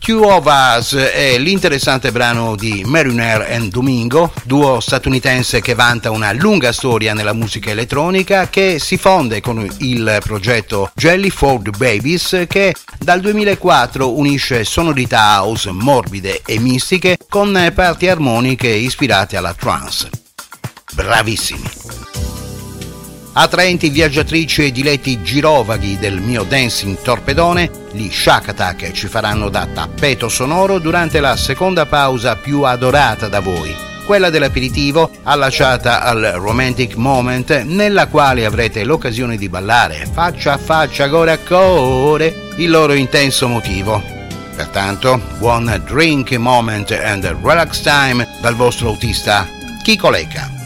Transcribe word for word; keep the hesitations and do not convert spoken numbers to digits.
Few of Us è l'interessante brano di Mariner and Domingo, duo statunitense che vanta una lunga storia nella musica elettronica, che si fonde con il progetto Jelly for the Babies, che dal duemilaquattro unisce sonorità house morbide e mistiche con parti armoniche ispirate alla trance. Bravissimi! Attraenti viaggiatrici e diletti girovaghi del mio dancing torpedone, gli Shack Attack ci faranno da tappeto sonoro durante la seconda pausa più adorata da voi, quella dell'aperitivo allacciata al romantic moment, nella quale avrete l'occasione di ballare faccia a faccia, core a core, il loro intenso motivo. Pertanto, buon drink moment and relax time dal vostro autista Chico Lecca.